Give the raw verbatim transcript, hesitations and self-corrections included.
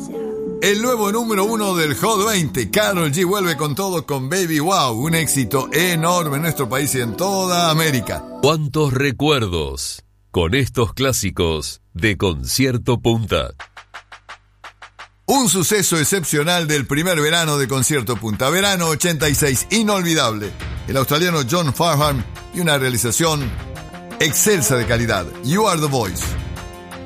El nuevo número uno del Hot veinte, Karol G vuelve con todo con Baby Wow, un éxito enorme en nuestro país y en toda América. ¿Cuántos recuerdos con estos clásicos de Concierto Punta? Un suceso excepcional del primer verano de Concierto Punta, verano ochenta y seis, inolvidable. El australiano John Farnham y una realización excelsa de calidad. You Are The Voice.